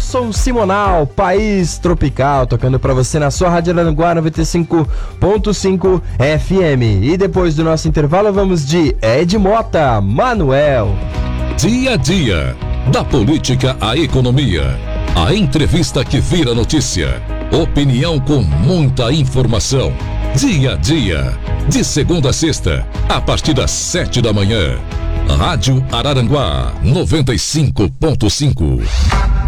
Nelson Simonal, País Tropical, tocando pra você na sua Rádio Araranguá 95.5 FM. E depois do nosso intervalo vamos de Ed Mota, Manuel. Dia a dia, da política à economia, a entrevista que vira notícia, opinião com muita informação. Dia a dia, de segunda a sexta, a partir das 7 da manhã. Rádio Araranguá 95.5.